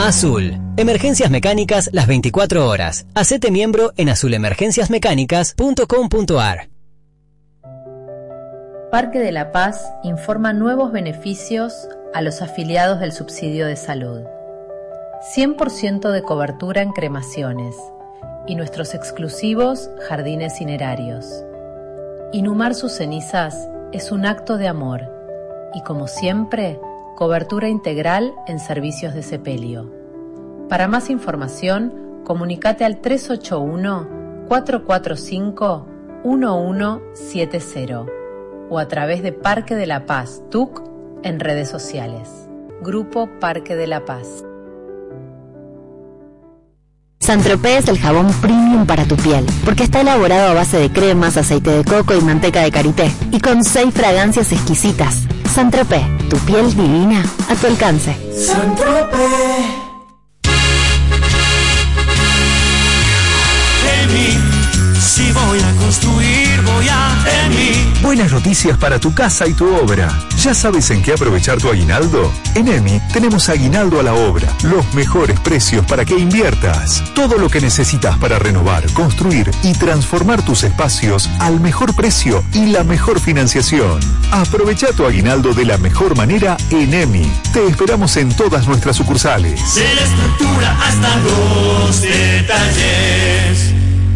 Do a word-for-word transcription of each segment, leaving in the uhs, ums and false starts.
Azul. Emergencias mecánicas las veinticuatro horas. Hacete miembro en azul emergencias mecánicas punto com punto a r. Parque de la Paz informa nuevos beneficios a los afiliados del subsidio de salud. cien por ciento de cobertura en cremaciones y nuestros exclusivos jardines cinerarios. Inhumar sus cenizas es un acto de amor y, como siempre, cobertura integral en servicios de sepelio. Para más información, comunícate al tres ocho uno, cuatro cuatro cinco, uno uno siete cero o a través de Parque de la Paz T U C en redes sociales. Grupo Parque de la Paz. Saint-Tropez es el jabón premium para tu piel, porque está elaborado a base de cremas, aceite de coco y manteca de karité, y con seis fragancias exquisitas. Saint-Tropez, tu piel divina a tu alcance. Saint-Tropez. Si voy a construir, voy a EMI. Buenas noticias para tu casa y tu obra. ¿Ya sabes en qué aprovechar tu aguinaldo? En EMI tenemos aguinaldo a la obra. Los mejores precios para que inviertas. Todo lo que necesitas para renovar, construir y transformar tus espacios al mejor precio y la mejor financiación. Aprovecha tu aguinaldo de la mejor manera en EMI. Te esperamos en todas nuestras sucursales. De la estructura hasta los detalles.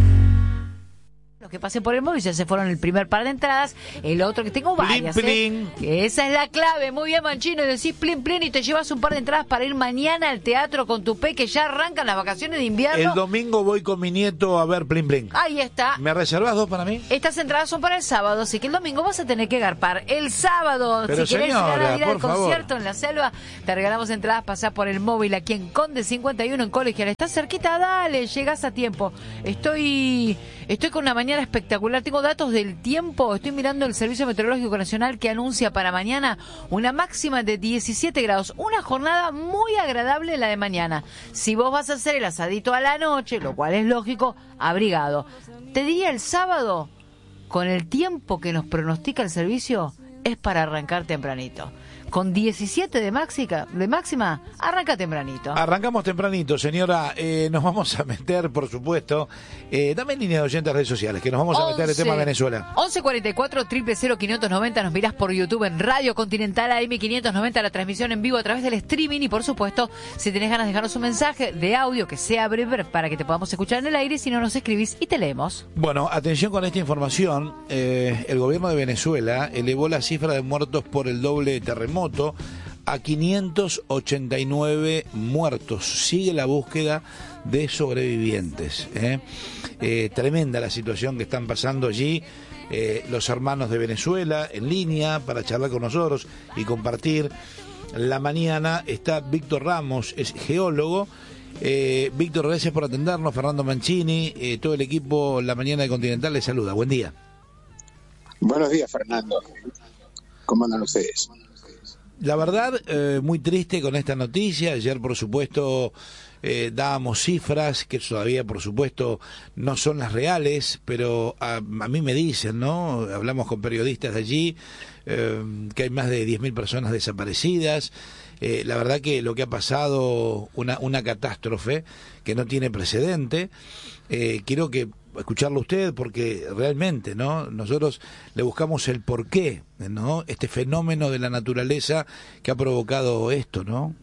Que pasen por el móvil, ya se fueron el primer par de entradas, el otro que tengo varias, plin, plin. ¿eh? Que esa es la clave, muy bien Manchino, y decís plin plin y te llevas un par de entradas para ir mañana al teatro con tu pe, que ya arrancan las vacaciones de invierno. El domingo voy con mi nieto a ver plin plin. Ahí está. ¿Me reservas dos para mí? Estas entradas son para el sábado, así que el domingo vas a tener que garpar. El sábado, Pero si querés señora, ir al por concierto favor. en la selva, te regalamos entradas, pasá por el móvil aquí en Conde cincuenta y uno en Colegial. Estás cerquita, dale, llegás a tiempo. Estoy, estoy con una mañana espectacular, tengo datos del tiempo, estoy mirando el Servicio Meteorológico Nacional que anuncia para mañana una máxima de diecisiete grados, una jornada muy agradable la de mañana. Si vos vas a hacer el asadito a la noche, lo cual es lógico, abrigado. Te diría el sábado, con el tiempo que nos pronostica el servicio, es para arrancar tempranito. Con diecisiete de máxima, de máxima, arranca tempranito. Arrancamos tempranito, señora. Eh, nos vamos a meter, por supuesto. Eh, dame línea de oyentes de redes sociales, que nos vamos a meter el tema Venezuela. once cuarenta y cuatro, cero cero cero, quinientos noventa. Nos mirás por YouTube en Radio Continental A M quinientos noventa, la transmisión en vivo a través del streaming. Y por supuesto, si tenés ganas de dejarnos un mensaje de audio que sea breve para que te podamos escuchar en el aire, si no nos escribís y te leemos. Bueno, atención con esta información. Eh, el gobierno de Venezuela elevó la cifra de muertos por el doble terremoto a quinientos ochenta y nueve muertos. Sigue la búsqueda de sobrevivientes. ¿eh? Eh, tremenda la situación que están pasando allí. Eh, los hermanos de Venezuela en línea para charlar con nosotros y compartir la mañana. Está Víctor Ramos, es geólogo. Eh, Víctor, gracias por atendernos. Fernando Mancini, eh, todo el equipo La Mañana de Continental les saluda. Buen día. Buenos días, Fernando. ¿Cómo andan ustedes? La verdad, eh, muy triste con esta noticia. Ayer, por supuesto, eh, dábamos cifras que todavía, por supuesto, no son las reales, pero a, a mí me dicen, ¿no? Hablamos con periodistas de allí, eh, que hay más de diez mil personas desaparecidas. Eh, la verdad que lo que ha pasado, una, una catástrofe que no tiene precedente. Eh, quiero que escucharlo usted porque realmente, ¿no? Nosotros le buscamos el porqué, ¿no? Este fenómeno de la naturaleza que ha provocado esto, ¿no?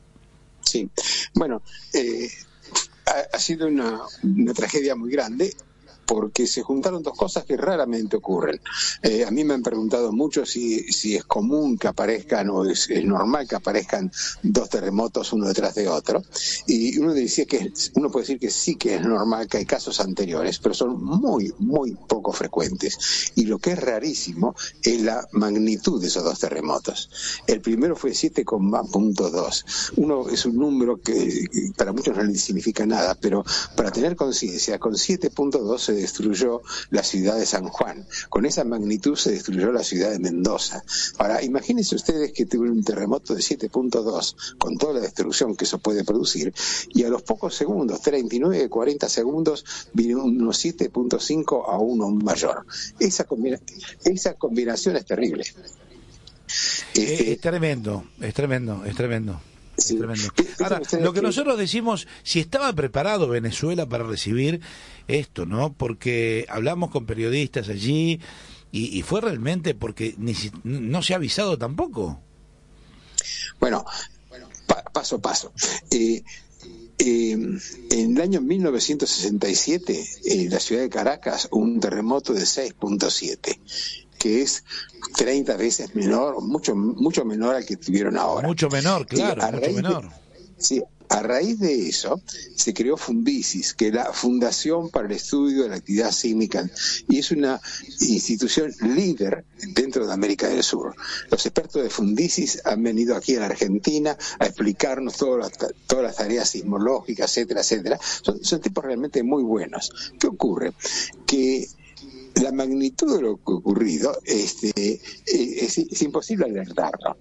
Sí, bueno, eh, ha, ha sido una, una tragedia muy grande porque se juntaron dos cosas que raramente ocurren. Eh, a mí me han preguntado mucho si, si es común que aparezcan o es, es normal que aparezcan dos terremotos uno detrás de otro. Y uno decía que uno puede decir que sí que es normal, que hay casos anteriores, pero son muy, muy poco frecuentes. Y lo que es rarísimo es la magnitud de esos dos terremotos. El primero fue siete coma dos. Uno es un número que para muchos no les significa nada, pero para tener conciencia, con siete punto dos se destruyó la ciudad de San Juan. Con esa magnitud se destruyó la ciudad de Mendoza. Ahora, imagínense ustedes que tuvieron un terremoto de siete punto dos, con toda la destrucción que eso puede producir, y a los pocos segundos, treinta y nueve, cuarenta segundos, vino unos siete punto cinco a uno mayor. Esa, combina- esa combinación es terrible. Este, es tremendo, es tremendo, es tremendo. Sí. Es tremendo. Ahora, lo que nosotros decimos, si estaba preparado Venezuela para recibir esto, ¿no? Porque hablamos con periodistas allí y, y fue realmente porque ni si, no se ha avisado tampoco. Bueno, pa, paso a paso. Eh, Eh, en el año mil novecientos sesenta y siete, en la ciudad de Caracas, un terremoto de seis punto siete, que es treinta veces menor, mucho mucho menor al que tuvieron ahora. Mucho menor, claro, mucho menor. De, sí, a raíz de eso se creó Fundisis, que es la Fundación para el Estudio de la Actividad Sísmica, y es una institución líder dentro de América del Sur. Los expertos de Fundisis han venido aquí a la Argentina a explicarnos todas las, todas las tareas sismológicas, etcétera, etcétera. Son, son tipos realmente muy buenos. ¿Qué ocurre? Que la magnitud de lo que ha ocurrido este, es, es imposible alertarlo.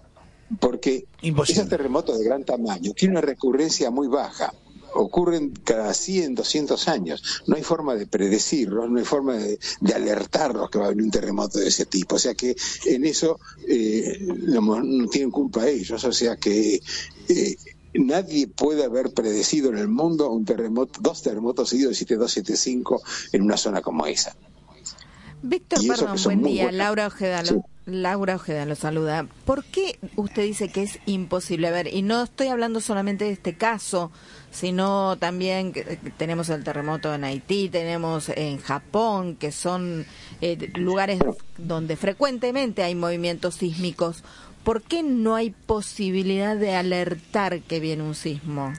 Porque Imposible. Esos terremotos de gran tamaño tienen una recurrencia muy baja, ocurren cada cien, doscientos años, no hay forma de predecirlos, no hay forma de, de alertarlos que va a venir un terremoto de ese tipo, o sea que en eso eh, no, no tienen culpa ellos, o sea que eh, nadie puede haber predecido en el mundo un terremoto, dos terremotos seguidos de siete dos, siete cinco en una zona como esa. Víctor, perdón, buen día, buenas. Laura Ojeda. Sí. Laura Ojeda lo saluda. ¿Por qué usted dice que es imposible? A ver, y no estoy hablando solamente de este caso, sino también que tenemos el terremoto en Haití, tenemos en Japón, que son eh, lugares donde frecuentemente hay movimientos sísmicos. ¿Por qué no hay posibilidad de alertar que viene un sismo?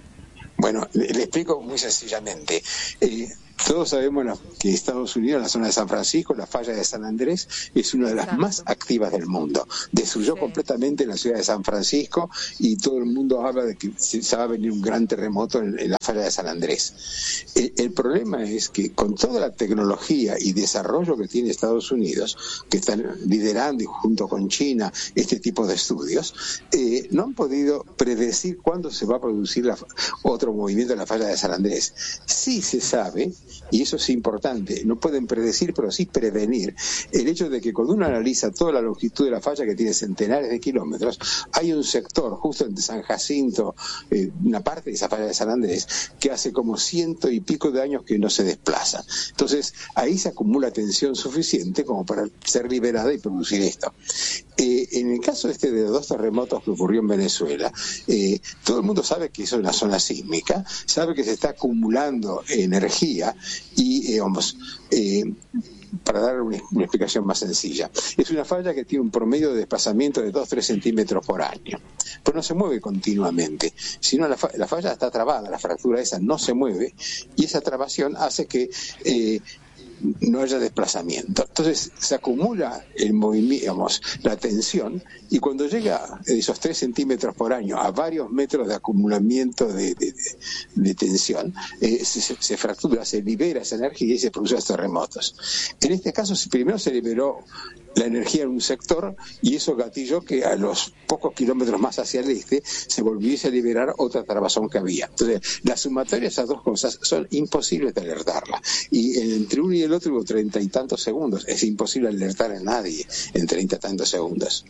Bueno, le, le explico muy sencillamente. Eh, Todos sabemos que Estados Unidos, la zona de San Francisco, la falla de San Andrés, es una de las Exacto. más activas del mundo. Destruyó sí. completamente la ciudad de San Francisco y todo el mundo habla de que se va a venir un gran terremoto en, en la falla de San Andrés. El, el problema es que con toda la tecnología y desarrollo que tiene Estados Unidos, que están liderando y junto con China este tipo de estudios, eh, no han podido predecir cuándo se va a producir la, otro movimiento en la falla de San Andrés. Sí se sabe, y eso es importante, no pueden predecir, pero sí prevenir el hecho de que cuando uno analiza toda la longitud de la falla, que tiene centenares de kilómetros, hay un sector justo entre San Jacinto, eh, una parte de esa falla de San Andrés, que hace como ciento y pico de años que no se desplaza. Entonces ahí se acumula tensión suficiente como para ser liberada y producir esto. Eh, en el caso este de los dos terremotos que ocurrió en Venezuela, eh, todo el mundo sabe que eso es una zona sísmica, sabe que se está acumulando energía y, eh, vamos, eh, para dar una, una explicación más sencilla, es una falla que tiene un promedio de desplazamiento de dos a tres centímetros por año, pero no se mueve continuamente, sino la, fa la falla está trabada, la fractura esa no se mueve y esa trabación hace que eh, no haya desplazamiento. Entonces se acumula el movimiento, digamos, la tensión, y cuando llega esos tres centímetros por año a varios metros de acumulamiento de, de, de, de tensión, eh, se, se fractura, se libera esa energía y se producen los terremotos. En este caso, primero se liberó la energía en un sector y eso gatilló que a los pocos kilómetros más hacia el este se volviese a liberar otra trabazón que había. Entonces, la sumatoria de esas dos cosas son imposibles de alertarla. Y entre uno y el otro hubo treinta y tantos segundos. Es imposible alertar a nadie en treinta y tantos segundos.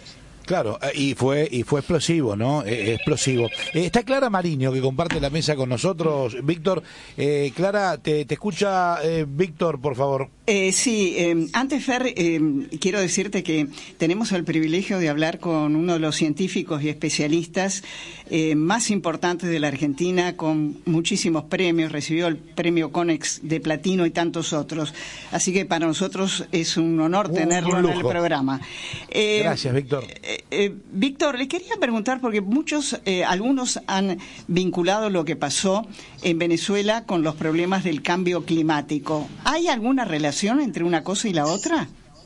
Claro, y fue y fue explosivo, ¿no? Eh, explosivo. Eh, está Clara Mariño, que comparte la mesa con nosotros. Víctor, eh, Clara, te, te escucha eh, Víctor, por favor. Eh, sí, eh, antes, Fer, eh, quiero decirte que tenemos el privilegio de hablar con uno de los científicos y especialistas eh, más importantes de la Argentina, con muchísimos premios, recibió el premio CONEX de platino y tantos otros. Así que para nosotros es un honor uh, tenerlo un en el programa. Eh, Gracias, Víctor. Eh, eh, Víctor, le quería preguntar, porque muchos, eh, algunos han vinculado lo que pasó en Venezuela con los problemas del cambio climático. ¿Hay alguna relación entre una cosa y la otra?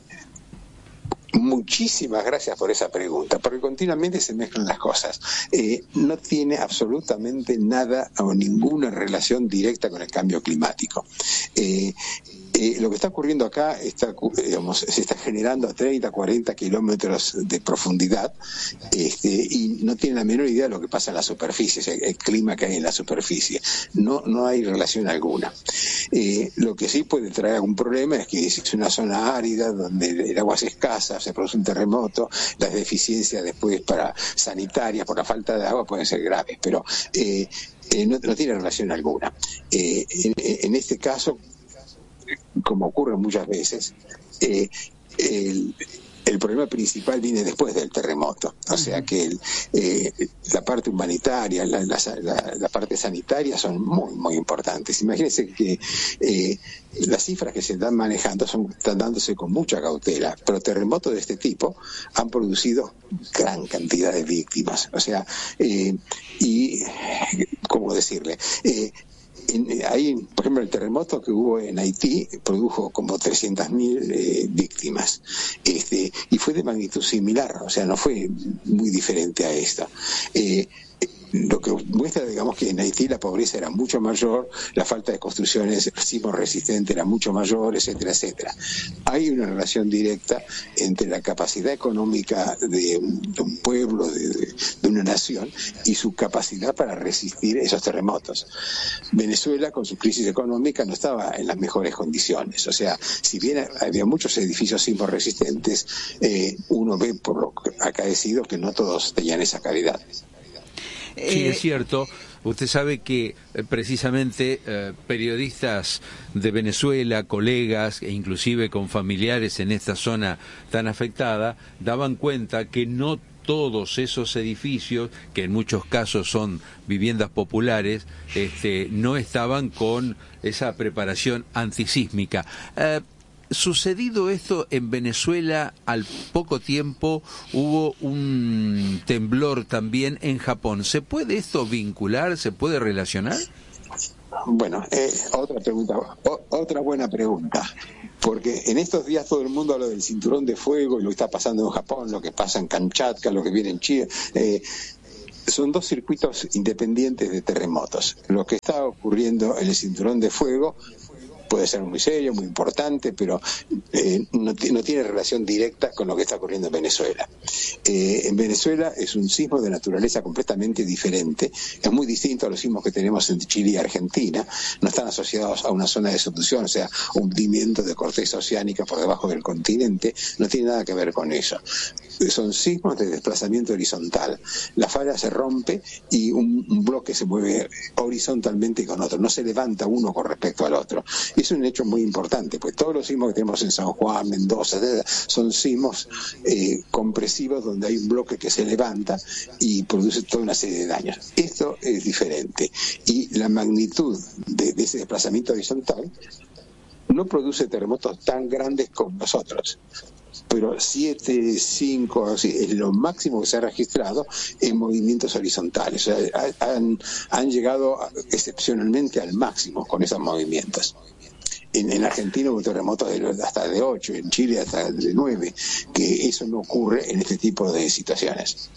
Muchísimas gracias por esa pregunta, porque continuamente se mezclan las cosas. Eh, no tiene absolutamente nada o ninguna relación directa con el cambio climático. Eh, Eh, lo que está ocurriendo acá está, digamos, se está generando a treinta, cuarenta kilómetros de profundidad este, y no tiene la menor idea de lo que pasa en la superficie, el, el clima que hay en la superficie. No, no hay relación alguna. Eh, lo que sí puede traer algún problema es que es una zona árida donde el agua es escasa, se produce un terremoto, las deficiencias después para sanitarias por la falta de agua pueden ser graves, pero eh, eh, no, no tiene relación alguna. Eh, en, en este caso, como ocurre muchas veces, eh, el, el problema principal viene después del terremoto, o sea que el, eh, la parte humanitaria, la, la, la, la parte sanitaria son muy, muy importantes. Imagínense que eh, las cifras que se están manejando son, están dándose con mucha cautela, pero terremotos de este tipo han producido gran cantidad de víctimas, o sea, eh, y, ¿cómo decirle?, eh, En, ahí, por ejemplo, el terremoto que hubo en Haití produjo como trescientas mil eh, víctimas, este, y fue de magnitud similar, o sea, no fue muy diferente a esta. Eh, lo que muestra, digamos, que en Haití la pobreza era mucho mayor, la falta de construcciones sismo resistente era mucho mayor, etcétera, etcétera. Hay una relación directa entre la capacidad económica de un, de un pueblo, de, de, de una nación, y su capacidad para resistir esos terremotos. Venezuela, con su crisis económica, no estaba en las mejores condiciones. O sea, si bien había muchos edificios sismo resistentes, eh, uno ve por lo acaecido que no todos tenían esa calidad. Sí, es cierto. Usted sabe que eh, precisamente eh, periodistas de Venezuela, colegas e inclusive con familiares en esta zona tan afectada, daban cuenta que no todos esos edificios, que en muchos casos son viviendas populares, este, no estaban con esa preparación antisísmica. Eh, Sucedido esto en Venezuela, al poco tiempo hubo un temblor también en Japón. ¿Se puede esto vincular? ¿Se puede relacionar? Bueno, eh, otra pregunta, o, otra buena pregunta, porque en estos días todo el mundo habla del cinturón de fuego y lo que está pasando en Japón, lo que pasa en Kamchatka, lo que viene en Chile. Eh, son dos circuitos independientes de terremotos. Lo que está ocurriendo en el cinturón de fuego puede ser muy serio, muy importante, pero eh, no, no tiene relación directa con lo que está ocurriendo en Venezuela. Eh, en Venezuela es un sismo de naturaleza completamente diferente, es muy distinto a los sismos que tenemos en Chile y Argentina, no están asociados a una zona de subducción, o sea, hundimiento de corteza oceánica por debajo del continente, no tiene nada que ver con eso. Son sismos de desplazamiento horizontal. La falla se rompe y un, un bloque se mueve horizontalmente con otro, no se levanta uno con respecto al otro. Es un hecho muy importante, pues todos los sismos que tenemos en San Juan, Mendoza, son sismos eh, compresivos donde hay un bloque que se levanta y produce toda una serie de daños. Esto es diferente y la magnitud de, de ese desplazamiento horizontal no produce terremotos tan grandes como nosotros, pero siete, cinco, así, es lo máximo que se ha registrado en movimientos horizontales. O sea, han, han llegado excepcionalmente al máximo con esos movimientos. En, en Argentina hubo terremotos de, hasta de ocho, en Chile hasta de nueve, que eso no ocurre en este tipo de situaciones.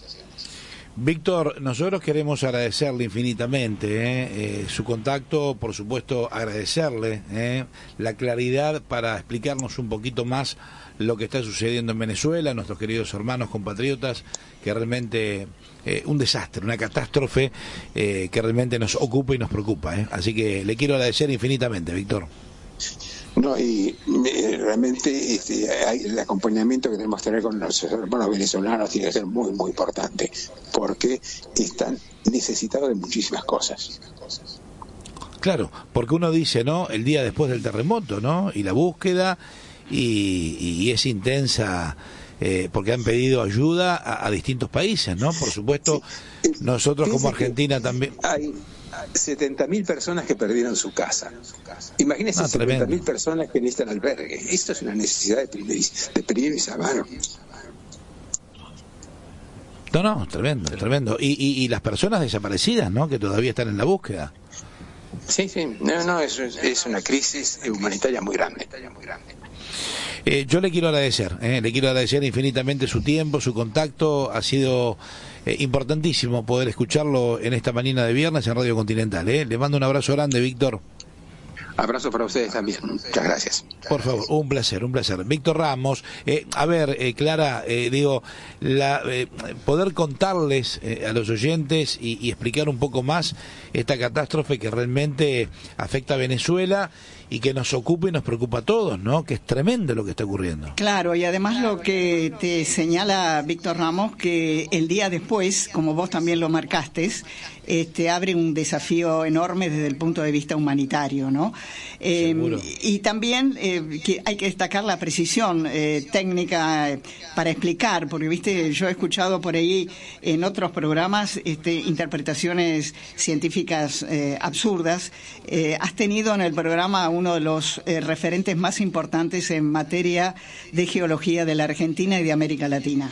Víctor, nosotros queremos agradecerle infinitamente eh, eh, su contacto, por supuesto agradecerle eh, la claridad para explicarnos un poquito más lo que está sucediendo en Venezuela, nuestros queridos hermanos compatriotas, que realmente eh, un desastre, una catástrofe eh, que realmente nos ocupa y nos preocupa. Eh. Así que le quiero agradecer infinitamente, Víctor. No, y eh, realmente este, hay, el acompañamiento que tenemos que tener con nuestros hermanos venezolanos tiene que ser muy, muy importante, porque están necesitados de muchísimas cosas. Claro, porque uno dice, ¿no?, el día después del terremoto, ¿no?, y la búsqueda, y, y es intensa, eh, porque han pedido ayuda a, a distintos países, ¿no? Por supuesto, sí. Nosotros como Argentina también... Hay setenta mil personas que perdieron su casa. Imagínense, ah, setenta mil personas que necesitan albergue. Esto es una necesidad de primeris, de primerísima mano. No, no, tremendo, tremendo. Y, y, y las personas desaparecidas, ¿no?, que todavía están en la búsqueda. Sí, sí, no, no, es, es una crisis humanitaria muy grande. Eh, yo le quiero agradecer, eh, le quiero agradecer infinitamente su tiempo, su contacto. Ha sido eh, importantísimo poder escucharlo en esta mañana de viernes en Radio Continental. Eh. Le mando un abrazo grande, Víctor. Abrazo para ustedes también. Muchas gracias. Por favor, un placer, un placer. Víctor Ramos, eh, a ver, eh, Clara, eh, digo, la, eh, poder contarles eh, a los oyentes y, y explicar un poco más esta catástrofe que realmente afecta a Venezuela y que nos ocupa y nos preocupa a todos, ¿no? Que es tremendo lo que está ocurriendo. Claro, y además lo que te señala Víctor Ramos, que el día después, como vos también lo marcaste, este, abre un desafío enorme desde el punto de vista humanitario, ¿no? Eh, y también eh, que hay que destacar la precisión eh, técnica eh, para explicar, porque, viste, yo he escuchado por ahí en otros programas este, interpretaciones científicas eh, absurdas. Eh, has tenido en el programa uno de los eh, referentes más importantes en materia de geología de la Argentina y de América Latina.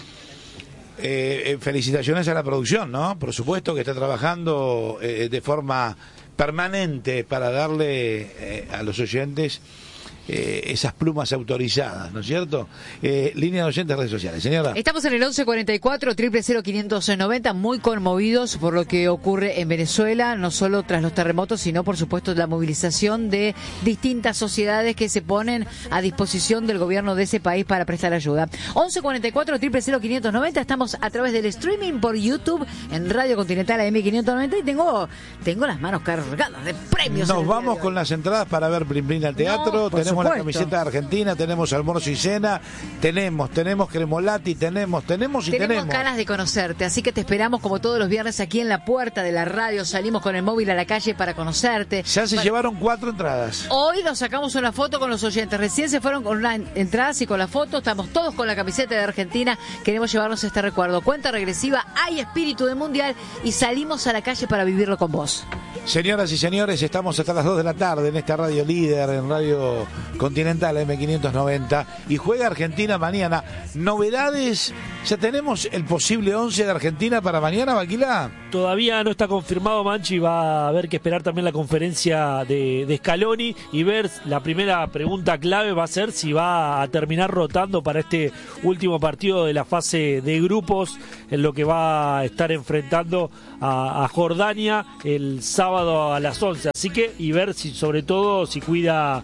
Eh, felicitaciones a la producción, ¿no? Por supuesto que está trabajando eh, de forma permanente para darle eh, a los oyentes eh, esas plumas autorizadas, ¿no es cierto? Eh, línea de oyentes, redes sociales. Señora. Estamos en el once cuarenta y cuatro, cero cero cero, quinientos noventa, muy conmovidos por lo que ocurre en Venezuela, no solo tras los terremotos, sino por supuesto la movilización de distintas sociedades que se ponen a disposición del gobierno de ese país para prestar ayuda. once cuarenta y cuatro, cero cero cero, quinientos noventa, estamos a través del streaming por YouTube en Radio Continental A M quinientos noventa y tengo, tengo las manos cargadas de premios. Nos vamos con las entradas para ver Blim Blim al teatro, no, tenemos la camiseta de Argentina, tenemos almuerzo y cena, tenemos, tenemos cremolati, tenemos, tenemos y tenemos. Tenemos ganas de conocerte, así que te esperamos como todos los viernes aquí en la puerta de la radio, salimos con el móvil a la calle para conocerte. Ya se para... llevaron cuatro entradas. Hoy nos sacamos una foto con los oyentes, recién se fueron con las entradas y con la foto, estamos todos con la camiseta de Argentina, queremos llevarnos este recuerdo. Cuenta regresiva, hay espíritu de mundial y salimos a la calle para vivirlo con vos. Señoras y señores, estamos hasta las dos de la tarde en esta radio líder, en Radio Continental M quinientos noventa, y juega Argentina mañana. Novedades, ya tenemos el posible once de Argentina para mañana, Baquila. Todavía no está confirmado, Manchi, va a haber que esperar también la conferencia de, de Scaloni y ver, la primera pregunta clave va a ser si va a terminar rotando para este último partido de la fase de grupos, en lo que va a estar enfrentando a, a Jordania el sábado a las once, así que, y ver si sobre todo si cuida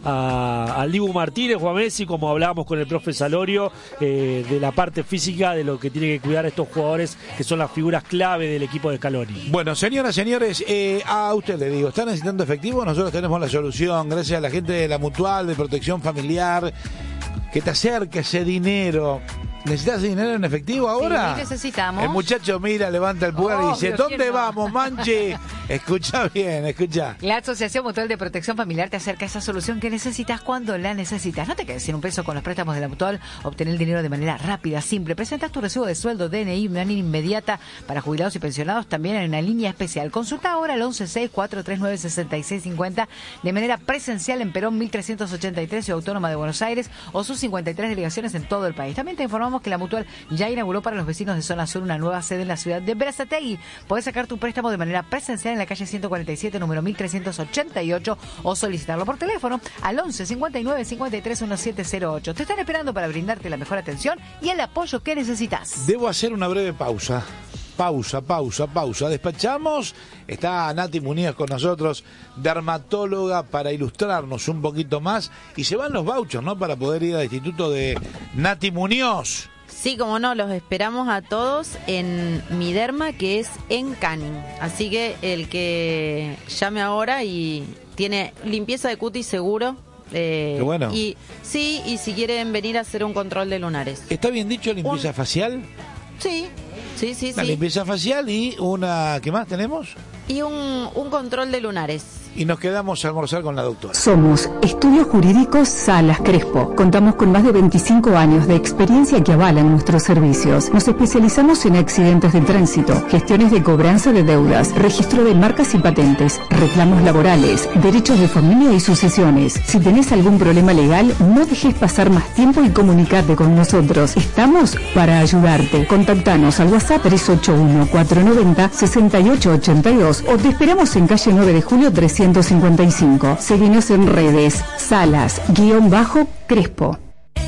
a, al Dibu Martínez o a Messi, como hablábamos con el profe Salorio, eh, de la parte física, de lo que tiene que cuidar a estos jugadores que son las figuras clave del equipo de Scaloni. Bueno, señoras, señores, eh, a usted le digo, ¿están necesitando efectivo? Nosotros tenemos la solución, gracias a la gente de la Mutual, de Protección Familiar, que te acerca ese dinero. ¿Necesitas dinero en efectivo ahora? Sí, necesitamos. El muchacho mira, levanta el pulgar oh, y dice, ¿dónde vamos, Manchi? Escucha bien, escucha. La Asociación Mutual de Protección Familiar te acerca a esa solución que necesitas cuando la necesitas. No te quedes sin un peso con los préstamos de la Mutual. Obtener el dinero de manera rápida, simple. Presentas tu recibo de sueldo, D N I, manera inmediata para jubilados y pensionados, también en una línea especial. Consulta ahora al once seis cuatro tres nueve seis seis cinco cero de manera presencial en Perón mil trescientos ochenta y tres, Ciudad Autónoma de Buenos Aires, o sus cincuenta y tres delegaciones en todo el país. También te informamos que la Mutual ya inauguró para los vecinos de Zona Sur una nueva sede en la ciudad de Berazategui. Podés sacar tu préstamo de manera presencial en la calle ciento cuarenta y siete, número mil trescientos ochenta y ocho, o solicitarlo por teléfono al once cincuenta y nueve cincuenta y tres diecisiete cero ocho. Te están esperando para brindarte la mejor atención y el apoyo que necesitas. Debo hacer una breve pausa. Pausa, pausa, pausa. Despachamos. Está Nati Muñoz con nosotros, dermatóloga, para ilustrarnos un poquito más. Y se van los vouchers, ¿no? Para poder ir al instituto de Nati Muñoz. Sí, como no, los esperamos a todos en Mi Derma, que es en Canning. Así que el que llame ahora y tiene limpieza de cutis seguro. Eh, Qué bueno. Y sí, y si quieren venir a hacer un control de lunares. ¿Está bien dicho limpieza un... facial? Sí, sí, sí. La sí. limpieza facial y una... ¿Qué más tenemos? Y un, un control de lunares. Y nos quedamos a almorzar con la doctora. Somos Estudios Jurídicos Salas Crespo. Contamos con más de veinticinco años de experiencia que avalan nuestros servicios. Nos especializamos en accidentes de tránsito, gestiones de cobranza de deudas, registro de marcas y patentes, reclamos laborales, derechos de familia y sucesiones. Si tenés algún problema legal, no dejes pasar más tiempo y comunicate con nosotros. Estamos para ayudarte. Contactanos al WhatsApp tres ocho uno, cuatro nueve cero, seis ocho ocho dos o te esperamos en calle nueve de julio trescientos cincuenta y cinco. Seguinos en redes, Salas, guión bajo, Crespo.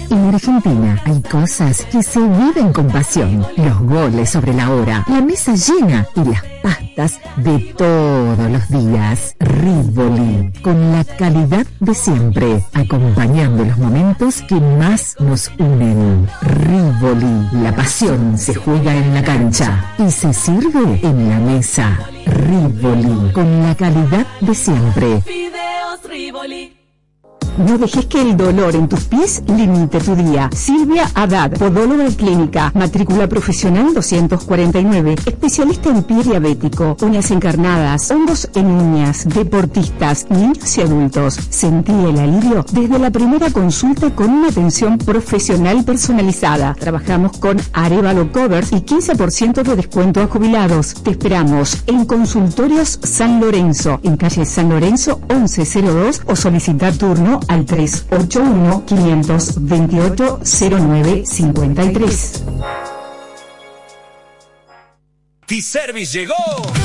En Argentina hay cosas que se viven con pasión. Los goles sobre la hora, la mesa llena y las pastas de todos los días. Rivoli, con la calidad de siempre, acompañando los momentos que más nos unen. Rivoli, la pasión se juega en la cancha y se sirve en la mesa. Rivoli, con la calidad de siempre. Fideos Rivoli. No dejes que el dolor en tus pies limite tu día. Silvia Haddad, podóloga clínica, matrícula profesional doscientos cuarenta y nueve, especialista en pie diabético, uñas encarnadas, hongos en uñas, deportistas, niños y adultos. Sentí el alivio desde la primera consulta con una atención profesional personalizada. Trabajamos con Arevalo Cover y quince por ciento de descuento a jubilados. Te esperamos en Consultorios San Lorenzo, en calle San Lorenzo once cero dos, o solicita turno al tres ocho uno, cinco dos ocho, cero nueve cinco tres. T-Service llegó.